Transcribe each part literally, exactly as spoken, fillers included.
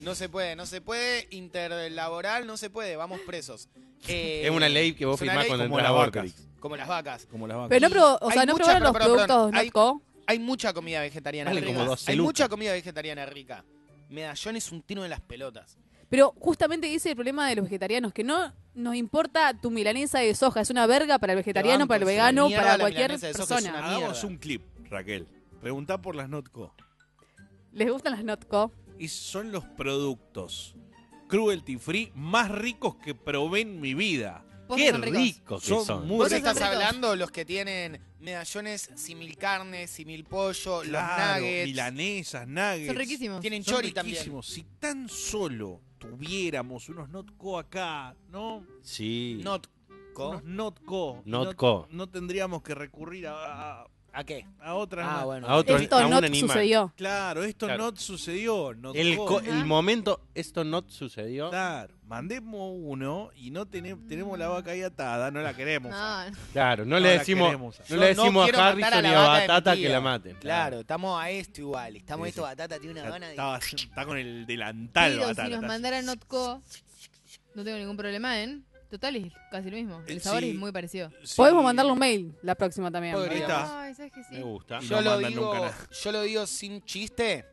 No se puede, no se puede, interlaboral no se puede, vamos presos. Eh, Es una ley que vos es una firmás ley cuando como entras a las Vorterix. vacas. Como las vacas. Como las vacas. Pero no, probó, o Hay sea, no mucha- probaron los perdón, perdón, productos hay- Notco. Hay mucha comida vegetariana Vale rica. como doce Hay lucas. mucha comida vegetariana rica. Medallón es un tiro en las pelotas. Pero justamente ese es el problema de los vegetarianos, que no nos importa tu milanesa de soja. Es una verga para el vegetariano, banco, para el es una vegano, mierda para la cualquier milanesa de soja, es persona. una Hagamos mierda. un clip, Raquel. Preguntá por las Notco. ¿Les gustan las Notco? Y son los productos cruelty free más ricos que probé en mi vida. Postres Qué son ricos. ricos que Son son. muy Vos Esos estás son ricos. hablando los que tienen medallones simil carne, simil pollo, Claro, los nuggets. milanesas, nuggets. Son riquísimos. Tienen Son chori también. riquísimos. Si tan solo tuviéramos unos Notco acá, ¿no? Sí. Notco. Unos Notco. Notco. No, no tendríamos que recurrir a, a, ¿A qué? a otras. Ah, no. bueno. A otro- Esto a un no animal. sucedió. Claro, esto Claro. no sucedió. Notco. El, co- Ajá. el momento, esto no sucedió. Claro, mandemos uno y no tenemos, tenemos la vaca ahí atada, no la queremos. No, Claro, no, No le la decimos, queremos. no Yo le decimos no quiero a matar a Harrison la ni a vaca de mi Batata tía. que la maten. Claro, estamos a esto igual. Estamos a Sí, esto, sí. Batata tiene una gana de... Está, está con el delantal. pero Batata, si nos está- mandaran Notco, no tengo ningún problema en. Total, es casi lo mismo. El Eh, sabor sí. es muy parecido. Sí. Podemos mandarle un mail la próxima también. Podría. Ahí está. Ay, ¿sabes que sí? Me gusta. Y Yo no lo, mandan digo, nunca nada. yo lo digo sin chiste.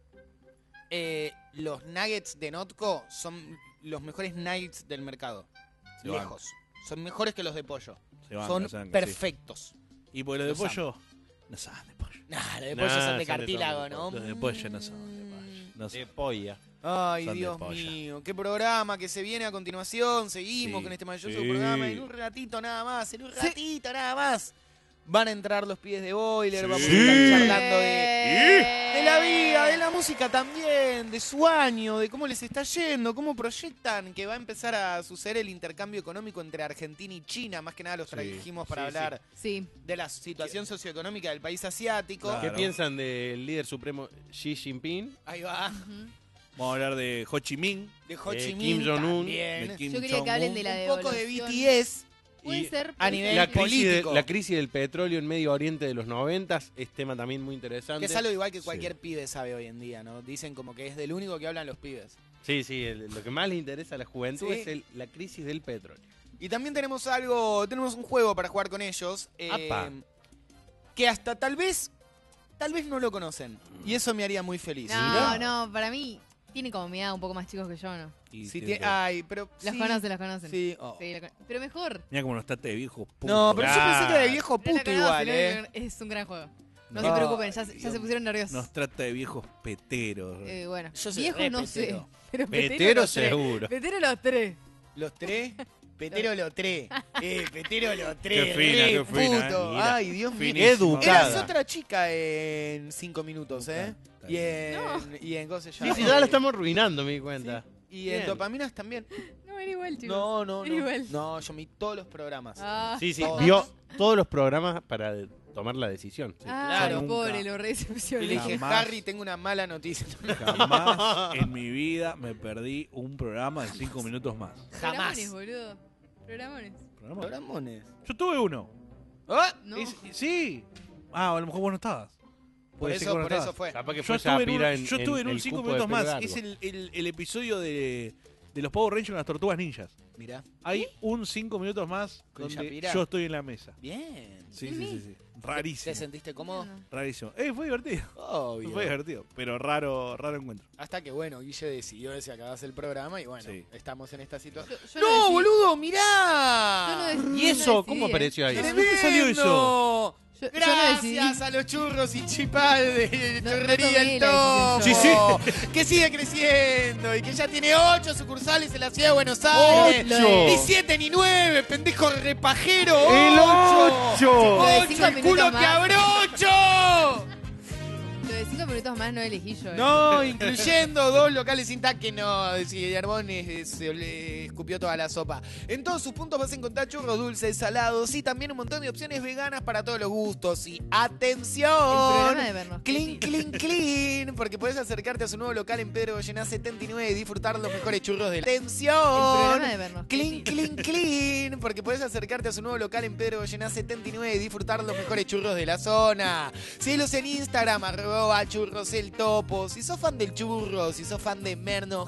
Eh, los nuggets de Notco son los mejores nuggets del mercado. Se Lejos. Son mejores que los de pollo. Se banca, son se banca, sí. perfectos. Y por lo de Los pollo, no saben de pollo. Nah, los de Nah, pollo son son de de cartílago, todo, ¿no? Los de pollo no son de pollo. No De son. polla. Ay, Son de Dios polla. mío, qué programa que se viene a continuación. Seguimos Sí, con este maravilloso sí. programa. En un ratito nada más, en un ratito nada más. Van a entrar los pibes de Boiler, vamos a Sí. estar charlando de, Eh. de la vida, de la música también, de su año, de cómo les está yendo, cómo proyectan que va a empezar a suceder el intercambio económico entre Argentina y China. Más que nada los Sí, trajimos para sí, sí. hablar Sí. de la situación socioeconómica del país asiático. Claro. ¿Qué piensan del líder supremo Xi Jinping? Ahí va. Ujú. Vamos a hablar de Ho Chi Minh, De Ho Eh, Chi Kim Minh Jong-un, también. de Kim Yo quería que hablen de la Un poco de devaluación. B T S. Puede Y ser. a puede nivel ser. La crisis, de- político. la crisis del petróleo en Medio Oriente de los noventas es tema también muy Que interesante. es algo igual que Sí. cualquier pibe sabe hoy en día, ¿no? Dicen como que es del único que hablan los pibes. Sí, sí, el- lo que más le interesa a la juventud Sí. es el- la crisis del petróleo. Y también tenemos algo, tenemos un juego para jugar con ellos. eh, Apa. que hasta tal vez, tal vez no lo conocen. Y eso me haría muy feliz. No, Mirá. no, para mí tiene como mi edad un poco más chicos que yo, ¿no? y Si tiene tie- que- ay, pero Los sí, conocen, los conocen. Sí, oh. Sí, la con- pero mejor. Mira cómo nos trata de viejos. No, pero yo pensé que era de viejo No la puto conocen, igual, no, ¿eh? Es un gran juego. No, No. se preocupen, ya, se- ya Dios se pusieron nerviosos. Nos trata de viejos peteros. Eh, bueno, Yo soy viejos re no sé. petero. Pero Petero los tres. seguro. Petero los tres. Los tres, petero los tres. Eh, petero los tres. Qué fina, re qué fina, puto. eh. Mira. Ay, Dios mío. Finísima. Educada. Eras otra chica en cinco minutos, ¿eh? Está Y bien. en, y en ¿cómo se Sí, llama? sí, ya lo estamos arruinando, me di cuenta. Y en Bien. dopaminas también. No, era igual, chicos. No, no, Era no. igual. No, yo vi todos los programas. Ah, Sí, sí, Todos. vio todos los programas para de- tomar la decisión. Sí. ah, claro. Nunca. pobre, lo Y le recepcioné. dije, Jamás. Harry, tengo una mala noticia. Jamás en mi vida me perdí un programa de cinco minutos más. Jamás. Programones, boludo. Programones. ¿Programa? Programones. Yo tuve uno. ¿Ah? No. Es- sí. Ah, a lo mejor vos no estabas. Por Puede ser eso, que vos no por eso estabas. fue. Capaz que Yo fue estuve en un, Shapira en, yo estuve en, un el cinco cupo minutos de más. Pedro Es Garbo. el, el- el episodio de, de los Power Rangers con las tortugas ninjas. Mirá. Hay un cinco minutos más ¿Con donde Shapira? yo estoy en la mesa. Bien. Sí, ¿En sí, mí? sí, sí. ¿Te Rarísimo. sentiste cómodo? No. Rarísimo. Eh, fue divertido. Obvio. Fue divertido. Pero raro, raro encuentro. Hasta que, bueno, Guille decidió que se acabase el programa y bueno, Sí. estamos en esta situación. Yo- yo ¡No, decidí- boludo! ¡Mirá! Yo no decidí- ¿Y yo eso no cómo decidí, apareció ahí? ¿De dónde salió eso? ¡Tremendo! Yo, yo no decidí. Gracias a los churros y chipal de No- Churrería no El tomé la Topo. decisión Sí, Que sigue creciendo y que ya tiene ocho sucursales en la ciudad de Buenos Aires. ¡Ocho! Ni siete ni nueve, pendejo repajero. ¡El ocho! ocho! Lo de ¡Ocho, cinco el culo minutos que más. abrocho! Lo de cinco minutos más no elegí yo. eh. No, incluyendo dos locales sin tac que no, si Arbón es- se le escupió toda la sopa. En todos sus puntos vas a encontrar churros dulces, salados y también un montón de opciones veganas para todos los gustos. Y El ¡atención! programa de vernos. Clean, clean, clean, porque puedes acercarte a su nuevo local en Pedro Gollená setenta y nueve y disfrutar los mejores churros de la... El programa ¡Atención! de vernos. Clean, clean, clean, porque puedes acercarte a su nuevo local en Pedro Gollená setenta y nueve y disfrutar los mejores churros de la zona. Síguelos en Instagram, arroba churros el topo. Si sos fan del churro, si sos fan de Merno